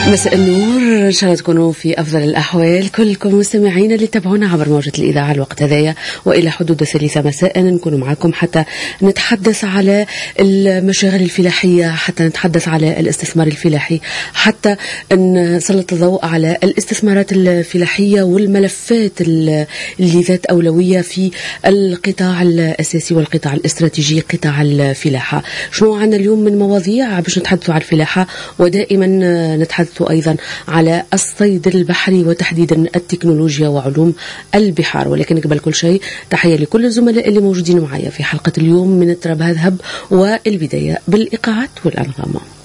مساء النور، إن شاء الله تكونوا في أفضل الأحوال. كلكم مستمعين اللي تابعونا عبر موجة الإذاعة الوقت هذايا وإلى حدود 3 مساء نكون معكم حتى نتحدث على المشاغل الفلاحية، حتى نتحدث على الاستثمار الفلاحي، حتى نسلط الضوء على الاستثمارات الفلاحية والملفات اللي ذات أولوية في القطاع الأساسي والقطاع الاستراتيجي، قطاع الفلاحة. شنو عنا اليوم من مواضيع باش نتحدثوا على الفلاحة، ودائما نتحدث أيضا على الصيد البحري وتحديدا التكنولوجيا وعلوم البحار. ولكن قبل كل شيء تحية لكل الزملاء اللي موجودين معايا في حلقة اليوم من التراب هذهب، والبداية بالإيقاعات والأنغام.